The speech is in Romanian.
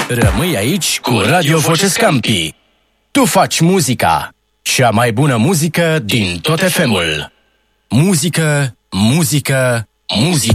Rămâi aici cu Radio Voce Scampi. Tu faci muzica. Cea mai bună muzică din tot FM-ul. Muzică, muzică, muzică.